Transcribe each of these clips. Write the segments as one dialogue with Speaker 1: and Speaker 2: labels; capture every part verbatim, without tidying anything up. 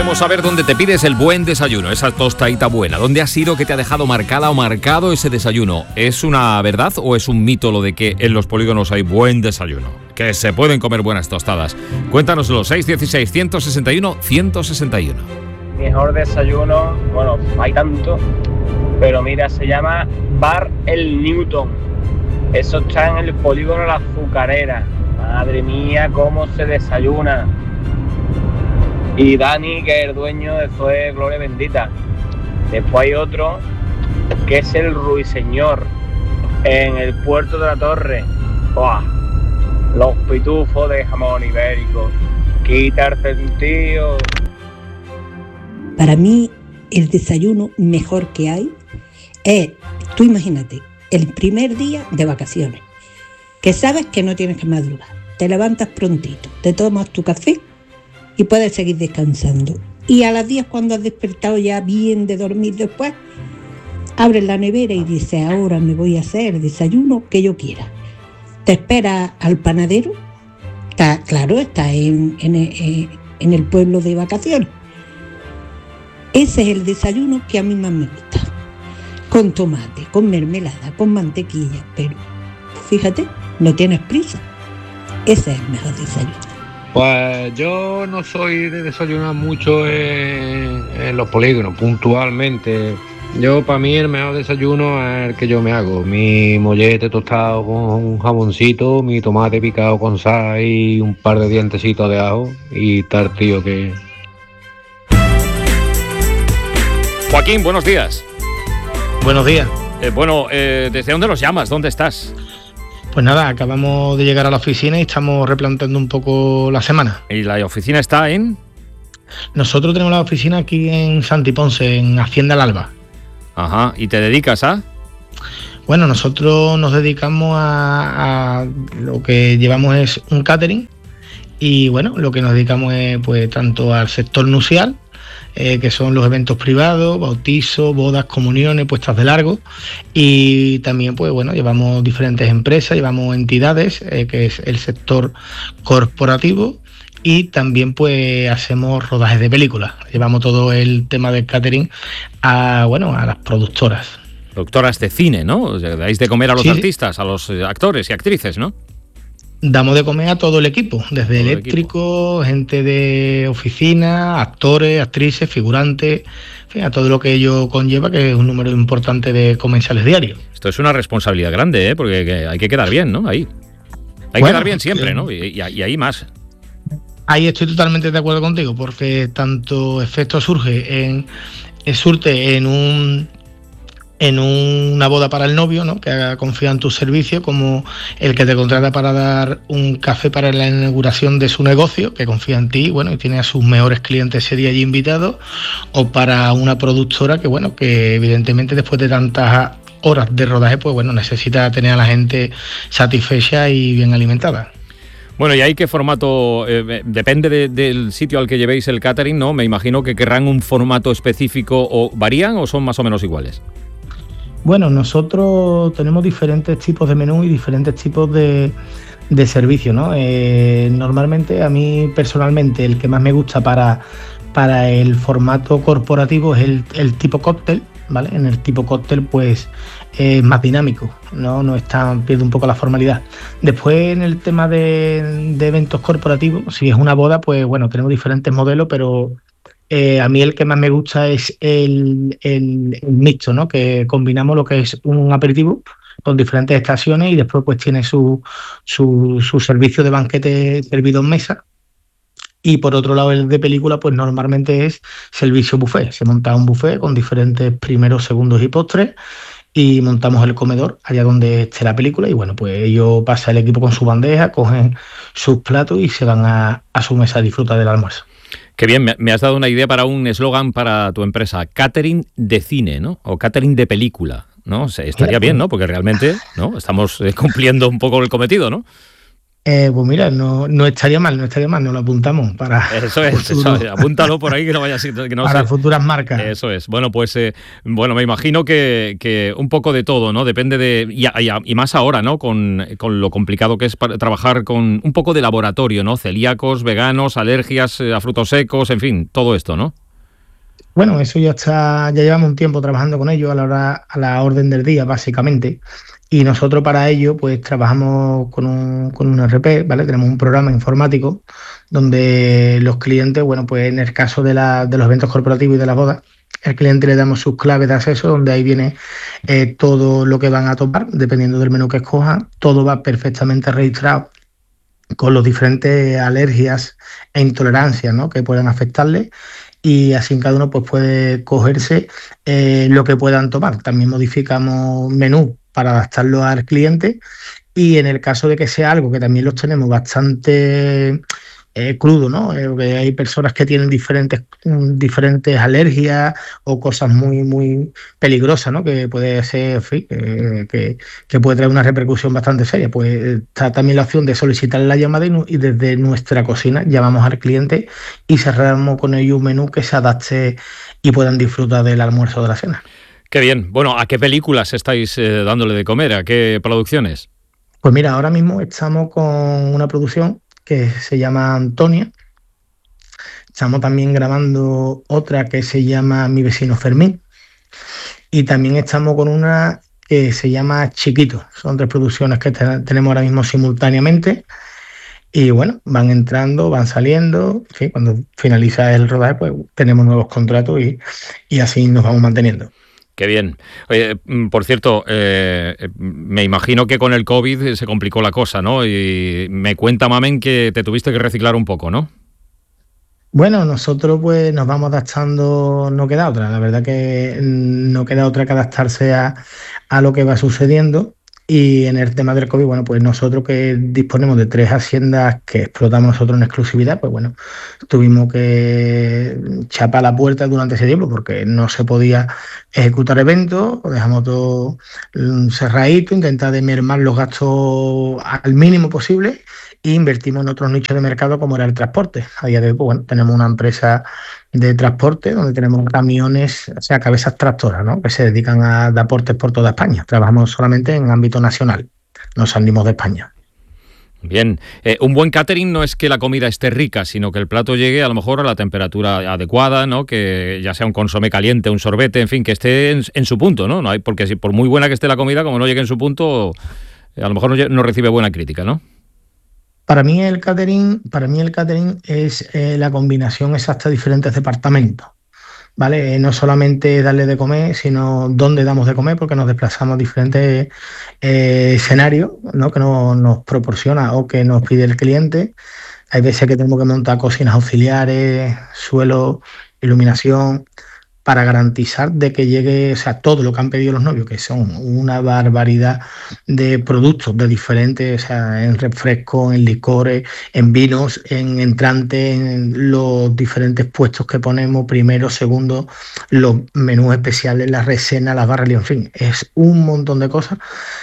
Speaker 1: Queremos saber dónde te pides el buen desayuno, esa tostadita buena. ¿Dónde ha sido que te ha dejado marcada o marcado ese desayuno? ¿Es una verdad o es un mito lo de que en los polígonos hay buen desayuno? Que se pueden comer buenas tostadas. Cuéntanoslo, seis uno seis, uno seis uno, uno seis uno.
Speaker 2: Mejor desayuno, bueno, hay tanto, pero mira, se llama Bar El Newton. Eso está en el polígono La Azucarera. Madre mía, cómo se desayuna. Y Dani, que es el dueño, eso es gloria bendita. Después hay otro, que es el Ruiseñor, en el puerto de la Torre. ¡Buah! Los pitufos de jamón ibérico. Quitarse el tío.
Speaker 3: Para mí, el desayuno mejor que hay es, tú imagínate, el primer día de vacaciones, que sabes que no tienes que madrugar. Te levantas prontito, te tomas tu café y puedes seguir descansando. Y a las diez, cuando has despertado ya bien de dormir después, abres la nevera y dices, ahora me voy a hacer el desayuno que yo quiera. Te esperas al panadero, está, claro, está en, en, en el pueblo de vacaciones. Ese es el desayuno que a mí más me gusta. Con tomate, con mermelada, con mantequilla, pero fíjate, no tienes prisa. Ese es el mejor desayuno.
Speaker 4: Pues yo no soy de desayunar mucho en, en los polígonos, puntualmente. Yo, para mí, el mejor desayuno es el que yo me hago. Mi mollete tostado con un jamoncito, mi tomate picado con sal y un par de dientecitos de ajo y tal, tío, que...
Speaker 1: Joaquín, buenos días.
Speaker 5: Buenos días.
Speaker 1: Eh, bueno, eh, ¿desde dónde nos llamas? ¿Dónde estás?
Speaker 5: Pues nada, acabamos de llegar a la oficina y estamos replanteando un poco la semana.
Speaker 1: ¿Y la oficina está en...?
Speaker 5: Nosotros tenemos la oficina aquí en Santiponce, en Hacienda El Alba.
Speaker 1: Ajá, ¿y te dedicas a...?
Speaker 5: Bueno, nosotros nos dedicamos a, a lo que llevamos es un catering y bueno, lo que nos dedicamos es pues tanto al sector nupcial, Eh, que son los eventos privados, bautizos, bodas, comuniones, puestas de largo, y también pues bueno, llevamos diferentes empresas, llevamos entidades, eh, que es el sector corporativo, y también pues hacemos rodajes de películas. Llevamos todo el tema del catering a bueno, a las productoras.
Speaker 1: Productoras de cine, ¿no? O sea, dais de comer a los
Speaker 5: sí,
Speaker 1: artistas, sí. A los actores y actrices, ¿no?
Speaker 5: Damos de comer a todo el equipo, desde todo eléctrico, gente de oficina, actores, actrices, figurantes, en fin, a todo lo que ello conlleva, que es un número importante de comensales diarios.
Speaker 1: Esto es una responsabilidad grande, ¿eh? Porque hay que quedar bien, ¿no? Ahí. Hay bueno, que quedar bien siempre, ¿no? Y, y, y ahí más.
Speaker 5: Ahí estoy totalmente de acuerdo contigo, porque tanto efecto surge en, surte en un... en una boda para el novio, ¿no? Que haga confianza en tu servicio, como el que te contrata para dar un café para la inauguración de su negocio, que confía en ti, bueno, y tiene a sus mejores clientes ese día allí invitados, o para una productora que, bueno, que evidentemente después de tantas horas de rodaje, pues bueno, necesita tener a la gente satisfecha y bien alimentada.
Speaker 1: Bueno, ¿y ahí qué formato? Eh, depende de, del sitio al que llevéis el catering, ¿no? Me imagino que querrán un formato específico, o varían o son más o menos iguales.
Speaker 5: Bueno, nosotros tenemos diferentes tipos de menú y diferentes tipos de, de servicios, ¿no? Eh, normalmente, a mí personalmente, el que más me gusta para, para el formato corporativo es el, el tipo cóctel, ¿vale? En el tipo cóctel, pues, es más dinámico, ¿no? No está, pierde un poco la formalidad. Después, en el tema de, de eventos corporativos, si es una boda, pues, bueno, tenemos diferentes modelos, pero... Eh, a mí el que más me gusta es el, el, el mixto, ¿no? Que combinamos lo que es un aperitivo con diferentes estaciones y después pues tiene su, su, su servicio de banquete servido en mesa. Y por otro lado, el de película, pues normalmente es servicio buffet. Se monta un buffet con diferentes primeros, segundos y postres y montamos el comedor allá donde esté la película y bueno, pues ellos pasa el equipo con su bandeja, cogen sus platos y se van a, a su mesa a disfrutar del almuerzo.
Speaker 1: Qué bien, me has dado una idea para un eslogan para tu empresa, catering de cine, ¿no? O catering de película, ¿no? O sea, estaría bien, ¿no? Porque realmente, ¿no? Estamos cumpliendo un poco el cometido, ¿no?
Speaker 5: Eh, pues mira, no, no estaría mal, no estaría mal, nos lo apuntamos para
Speaker 1: eso es,
Speaker 5: futuro,
Speaker 1: eso es, apúntalo por ahí que no vaya a ser, que no
Speaker 5: para
Speaker 1: sé.
Speaker 5: futuras marcas.
Speaker 1: Eso es. Bueno, pues eh, bueno, me imagino que, que un poco de todo, ¿no? Depende de y, y, y más ahora, ¿no? Con, con lo complicado que es para trabajar con un poco de laboratorio, ¿no? Celíacos, veganos, alergias a frutos secos, en fin, todo esto, ¿no?
Speaker 5: Bueno, eso ya está, ya llevamos un tiempo trabajando con ello a la hora, a la orden del día, básicamente. Y nosotros para ello, pues trabajamos con un, con un R P, ¿vale? Tenemos un programa informático donde los clientes, bueno, pues en el caso de, la, de los eventos corporativos y de las bodas, el cliente le damos sus claves de acceso, donde ahí viene eh, todo lo que van a tomar, dependiendo del menú que escojan, todo va perfectamente registrado con los diferentes alergias e intolerancias, ¿no? Que puedan afectarle. Y así cada uno pues puede cogerse eh, lo que puedan tomar. También modificamos menú para adaptarlo al cliente y en el caso de que sea algo que también los tenemos bastante eh, crudo, ¿no? Eh, que hay personas que tienen diferentes, diferentes alergias o cosas muy, muy peligrosas, ¿no? Que puede ser, en fin, que, que, que puede traer una repercusión bastante seria. Pues está también la opción de solicitar la llamada y, y desde nuestra cocina llamamos al cliente y cerramos con ello un menú que se adapte y puedan disfrutar del almuerzo o de la cena.
Speaker 1: Qué bien. Bueno, ¿a qué películas estáis eh, dándole de comer? ¿A qué producciones?
Speaker 5: Pues mira, ahora mismo estamos con una producción que se llama Antonia. Estamos también grabando otra que se llama Mi vecino Fermín. Y también estamos con una que se llama Chiquito. Son tres producciones que te- tenemos ahora mismo simultáneamente. Y bueno, van entrando, van saliendo. En fin, cuando finaliza el rodaje, pues tenemos nuevos contratos y, y así nos vamos manteniendo.
Speaker 1: Qué bien. Oye, por cierto, eh, me imagino que con el COVID se complicó la cosa, ¿no? Y me cuenta Mamen que te tuviste que reciclar un poco, ¿no?
Speaker 5: Bueno, nosotros pues nos vamos adaptando, no queda otra. La verdad que no queda otra que adaptarse a, a lo que va sucediendo. Y en el tema del COVID, bueno, pues nosotros que disponemos de tres haciendas que explotamos nosotros en exclusividad, pues bueno, tuvimos que chapar la puerta durante ese tiempo porque no se podía ejecutar eventos, lo dejamos todo mm, cerradito, intentar de mermar los gastos al mínimo posible e invertimos en otros nichos de mercado como era el transporte. A día de hoy, pues bueno, tenemos una empresa de transporte donde tenemos camiones, o sea, cabezas tractoras, ¿no? Que se dedican a dar portes por toda España. Trabajamos solamente en ámbito nacional, no salimos de España.
Speaker 1: Bien, eh, un buen catering no es que la comida esté rica, sino que el plato llegue a lo mejor a la temperatura adecuada, ¿no? Que ya sea un consomé caliente, un sorbete, en fin, que esté en, en su punto, ¿no? No hay, porque si por muy buena que esté la comida, como no llegue en su punto, eh, a lo mejor no, no recibe buena crítica, ¿no?
Speaker 5: Para mí el catering, para mí el catering es eh, la combinación exacta de diferentes departamentos, ¿vale? Eh, no solamente darle de comer, sino dónde damos de comer, porque nos desplazamos a diferentes eh, escenarios, ¿no? Que no, nos proporciona o que nos pide el cliente. Hay veces que tenemos que montar cocinas auxiliares, suelo, iluminación, para garantizar de que llegue, o sea, todo lo que han pedido los novios, que son una barbaridad de productos de diferentes, o sea, en refrescos, en licores, en vinos, en entrantes, en los diferentes puestos que ponemos, primero, segundo, los menús especiales, las recenas, las barras, en fin, es un montón de cosas.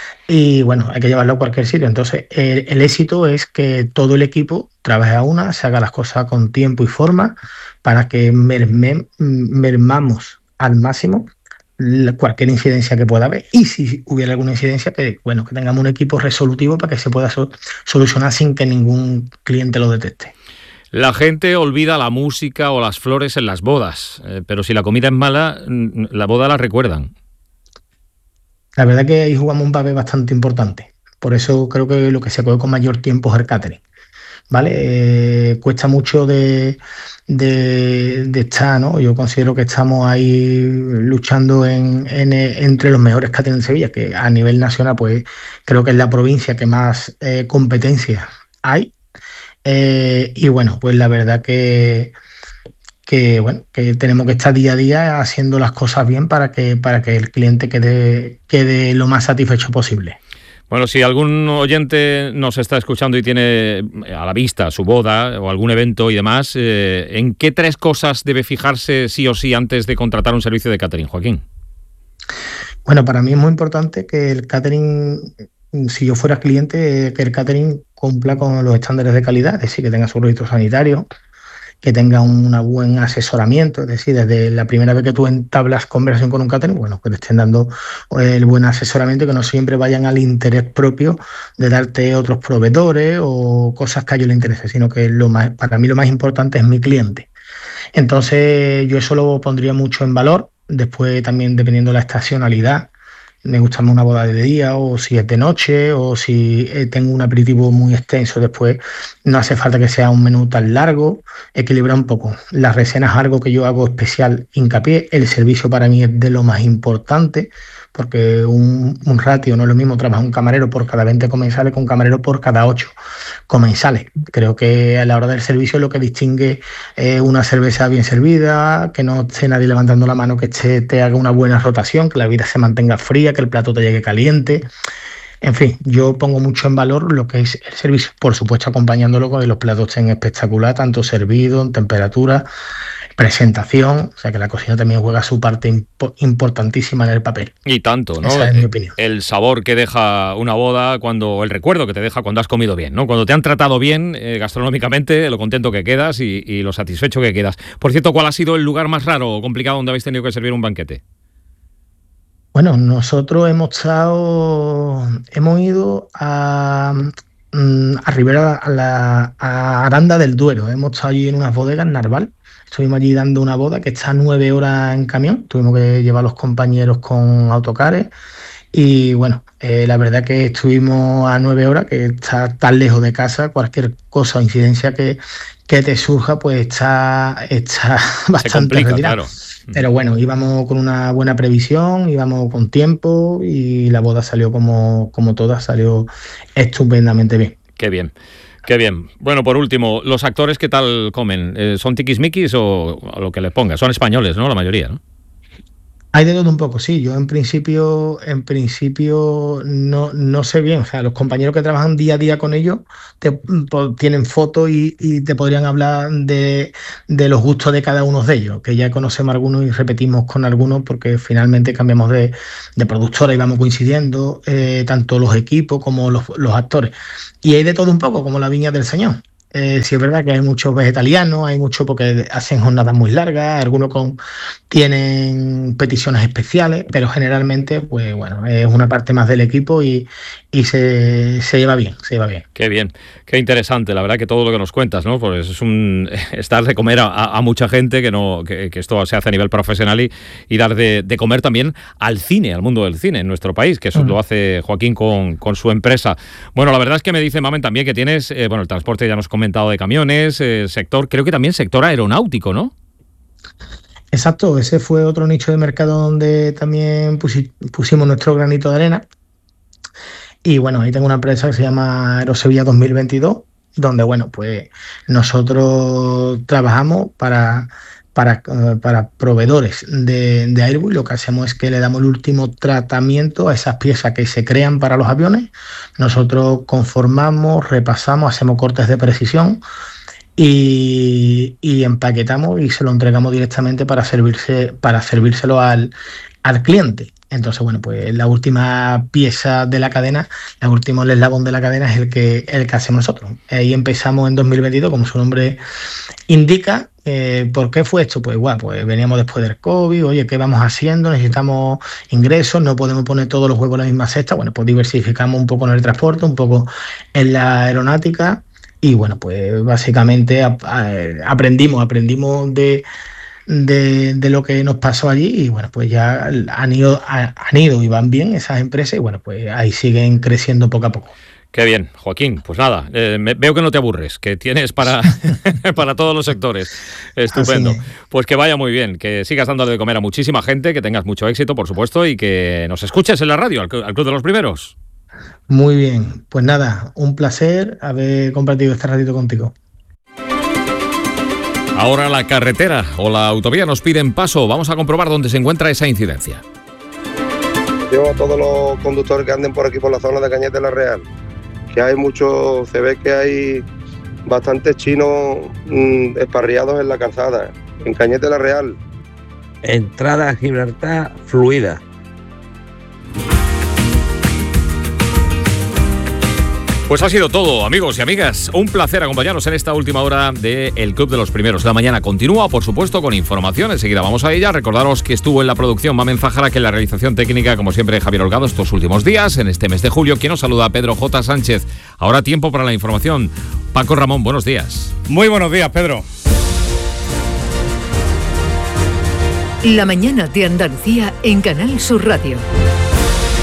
Speaker 5: Y bueno, hay que llevarlo a cualquier sitio. Entonces, el, el éxito es que todo el equipo trabaje a una, se haga las cosas con tiempo y forma para que merme, mermamos al máximo la, cualquier incidencia que pueda haber. Y si hubiera alguna incidencia, que bueno, que tengamos un equipo resolutivo para que se pueda so, solucionar sin que ningún cliente lo detecte.
Speaker 1: La gente olvida la música o las flores en las bodas, eh, pero si la comida es mala, la boda la recuerdan.
Speaker 5: La verdad que ahí jugamos un papel bastante importante. Por eso creo que lo que se coge con mayor tiempo es el catering. ¿Vale? Eh, cuesta mucho de, de, de estar, ¿no? Yo considero que estamos ahí luchando en, en, entre los mejores catering de Sevilla, que a nivel nacional, pues creo que es la provincia que más eh, competencia hay. Eh, y bueno, pues la verdad que que bueno, que tenemos que estar día a día haciendo las cosas bien para que, para que el cliente quede, quede lo más satisfecho posible.
Speaker 1: Bueno, si algún oyente nos está escuchando y tiene a la vista su boda o algún evento y demás, eh, ¿en qué tres cosas debe fijarse sí o sí antes de contratar un servicio de catering, Joaquín?
Speaker 5: Bueno, para mí es muy importante que el catering si yo fuera cliente, que el catering cumpla con los estándares de calidad, es decir, que tenga su registro sanitario, que tenga un buen asesoramiento, es decir, desde la primera vez que tú entablas conversación con un catering, bueno, que te estén dando el buen asesoramiento, que no siempre vayan al interés propio de darte otros proveedores o cosas que a ellos les interese, sino que lo más, para mí lo más importante es mi cliente. Entonces yo eso lo pondría mucho en valor. Después también, dependiendo de la estacionalidad, me gusta más una boda de día o si es de noche o si tengo un aperitivo muy extenso. Después no hace falta que sea un menú tan largo, equilibrar un poco. Las recenas es algo que yo hago especial hincapié. El servicio para mí es de lo más importante, porque un, un ratio no es lo mismo trabajar un camarero por cada veinte comensales que un camarero por cada ocho comensales. Creo que a la hora del servicio lo que distingue es una cerveza bien servida, que no esté nadie levantando la mano, que esté, te haga una buena rotación, que la bebida se mantenga fría, que el plato te llegue caliente. En fin, yo pongo mucho en valor lo que es el servicio, por supuesto acompañándolo con que los platos estén espectacular, tanto servido, en temperatura, presentación, o sea que la cocina también juega su parte impo- importantísima en el papel.
Speaker 1: Y tanto, ¿no?
Speaker 5: Esa es mi opinión.
Speaker 1: El sabor que deja una boda, cuando el recuerdo que te deja cuando has comido bien, ¿no? Cuando te han tratado bien eh, gastronómicamente, lo contento que quedas y, y lo satisfecho que quedas. Por cierto, ¿cuál ha sido el lugar más raro o complicado donde habéis tenido que servir un banquete?
Speaker 5: Bueno, nosotros hemos estado, hemos ido a, a Ribera, a la a Aranda del Duero. Hemos estado allí en unas bodegas, en Narval. Estuvimos allí dando una boda que está nueve horas en camión. Tuvimos que llevar a los compañeros con autocares. Y bueno, eh, la verdad que estuvimos a nueve horas, que está tan lejos de casa, cualquier cosa o incidencia que, que te surja, pues está, está bastante
Speaker 1: Se complica,
Speaker 5: retirado.
Speaker 1: claro.
Speaker 5: Pero bueno, íbamos con una buena previsión, íbamos con tiempo y la boda salió como, como todas, salió estupendamente bien.
Speaker 1: Qué bien. Qué bien. Bueno, por último, ¿los actores qué tal comen? Eh, ¿Son tiquismiquis o a lo que les ponga? Son españoles, ¿no? La mayoría, ¿no?
Speaker 5: Hay de todo un poco, sí. Yo en principio, en principio no, no sé bien. O sea, los compañeros que trabajan día a día con ellos te, po, tienen fotos y, y te podrían hablar de, de los gustos de cada uno de ellos, que ya conocemos algunos y repetimos con algunos porque finalmente cambiamos de, de productora y vamos coincidiendo, eh, tanto los equipos como los, los actores. Y hay de todo un poco, como la viña del Señor. Eh, sí es verdad que hay muchos vegetarianos, hay muchos porque hacen jornadas muy largas, algunos con, tienen peticiones especiales, pero generalmente, pues bueno, es una parte más del equipo y, y se, se lleva bien, se lleva bien.
Speaker 1: Qué bien, qué interesante, la verdad que todo lo que nos cuentas, ¿no? Pues es un es dar de comer a, a mucha gente, que no que, que esto se hace a nivel profesional y, y dar de, de comer también al cine, al mundo del cine en nuestro país, que eso uh-huh. lo hace Joaquín con, con su empresa. Bueno, la verdad es que me dice Mamen también que tienes, eh, bueno, el transporte ya nos comentado de camiones, eh, sector, creo que también sector aeronáutico, ¿no?
Speaker 5: Exacto, ese fue otro nicho de mercado donde también pusi- pusimos nuestro granito de arena. Y bueno, ahí tengo una empresa que se llama Aerosevilla dos mil veintidós, donde bueno, pues nosotros trabajamos para, para, para proveedores de, de Airbus. Lo que hacemos es que le damos el último tratamiento a esas piezas que se crean para los aviones. Nosotros conformamos, repasamos, hacemos cortes de precisión y, y empaquetamos y se lo entregamos directamente para servirse, para servírselo al, al cliente. Entonces, bueno, pues la última pieza de la cadena, el último eslabón de la cadena es el que, el que hacemos nosotros. Ahí empezamos en dos mil veintidós, como su nombre indica. Eh, ¿Por qué fue esto? Pues igual, pues veníamos después del COVID, oye, ¿qué vamos haciendo? Necesitamos ingresos, no podemos poner todos los huevos en la misma cesta. Bueno, pues diversificamos un poco en el transporte, un poco en la aeronáutica y bueno, pues básicamente a, a, aprendimos, aprendimos de... De, de lo que nos pasó allí y bueno, pues ya han ido, han ido y van bien esas empresas y bueno, pues ahí siguen creciendo poco a poco.
Speaker 1: Qué bien, Joaquín, pues nada, eh, me, veo que no te aburres, que tienes para, para todos los sectores. Estupendo. Pues que vaya muy bien, que sigas dando de comer a muchísima gente, que tengas mucho éxito, por supuesto, y que nos escuches en la radio, al, al Club de los Primeros.
Speaker 5: Muy bien, pues nada, un placer haber compartido este ratito contigo.
Speaker 1: Ahora la carretera o la autovía nos piden paso. Vamos a comprobar dónde se encuentra esa incidencia.
Speaker 6: Yo a todos los conductores que anden por aquí por la zona de Cañete de la Real, que hay muchos, se ve que hay bastantes chinos mmm, esparriados en la calzada, en Cañete de la Real.
Speaker 7: Entrada a Gibraltar fluida.
Speaker 1: Pues ha sido todo, amigos y amigas. Un placer acompañarnos en esta última hora de El Club de los Primeros. La mañana continúa, por supuesto, con información. Enseguida vamos a ella. Recordaros que estuvo en la producción Mamen Zahara, que en la realización técnica, como siempre, Javier Holgado, estos últimos días, en este mes de julio. Quien nos saluda, Pedro J. Sánchez. Ahora tiempo para la información. Paco Ramón, buenos días.
Speaker 8: Muy buenos días, Pedro.
Speaker 9: La mañana de Andalucía en Canal Sur Radio.